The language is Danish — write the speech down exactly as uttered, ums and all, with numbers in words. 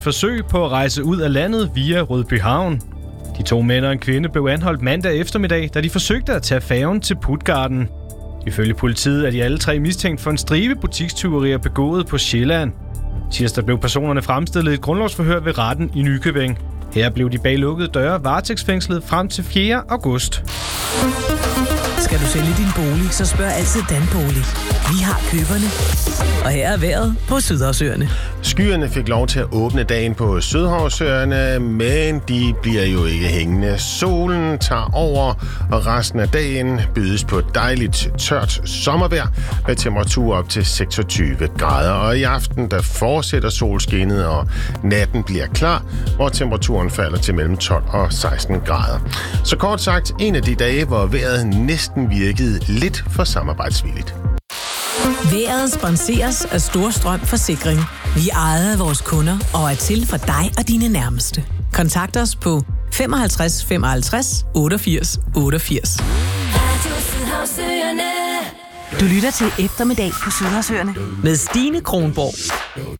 forsøg på at rejse ud af landet via Rødbyhavn. De to mænd og en kvinde blev anholdt mandag eftermiddag, da de forsøgte at tage færgen til Puttgarden. Ifølge politiet er de alle tre mistænkt for en stribe butikstyverier begået på Sjælland. Tirsdag blev personerne fremstillet i et grundlovsforhør ved retten i Nykøbing. Her blev de bag lukkede døre varetægtsfængslet frem til fjerde august. Skal du sælge din bolig, så spørg altid Danbolig. Vi har køberne. Og her er vejret på Sydhavsøerne. Skyerne fik lov til at åbne dagen på Sydhavsøerne, men de bliver jo ikke hængende. Solen tager over, og resten af dagen bydes på dejligt tørt sommervejr med temperatur op til seksogtyve grader. Og i aften der fortsætter solskinnet, og natten bliver klar, hvor temperaturen falder til mellem tolv og seksten grader. Så kort sagt, en af de dage, hvor vejret næsten virkede lidt for samarbejdsvilligt. Vejret sponseres af Storstrøm Forsikring. Vi er ejet af vores kunder og er til for dig og dine nærmeste. Kontakt os på femoghalvtreds femoghalvtreds otteogfirs otteogfirs. Du lytter til Eftermiddag på Sydhavsøerne med Stine Kronborg.